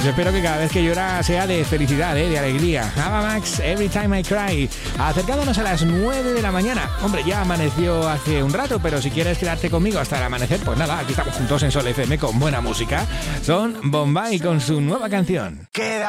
Yo espero que cada vez que llora sea de felicidad, de alegría. Ava Max, Every Time I Cry. Acercándonos a las 9 de la mañana. Hombre, ya amaneció hace un rato, pero si quieres quedarte conmigo hasta el amanecer, pues nada, aquí estamos juntos en Sol FM con buena música. Son Bombay con su nueva canción.